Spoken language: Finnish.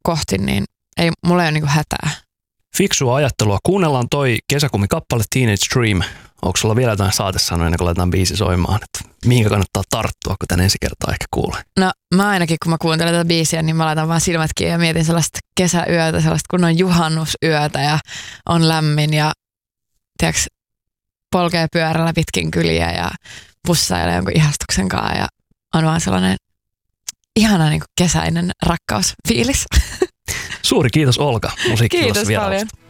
kohti, niin mulla ei ole niinku hätää. Fiksua ajattelua. Kuunnellaan toi kesäkumikappale Teenage Dream. Onko sulla vielä jotain saatesanoja ennen kuin laitetaan biisi soimaan? Että mihinkä kannattaa tarttua, kun tän ensi kertaa ehkä kuulee? No mä ainakin, kun mä kuuntelen tätä biisiä, niin mä laitan vaan silmät kiinni ja mietin sellaista kesäyötä, sellaista kunnon juhannusyötä ja on lämmin ja tiedätkö, polkee pyörällä pitkin kyliä ja pussailee jonkun ihastuksen kanssa ja on vaan sellainen ihana niin kuin kesäinen rakkausfiilis. Suuri kiitos Olga musiikkitilassa Kiitos vierailusta. paljon.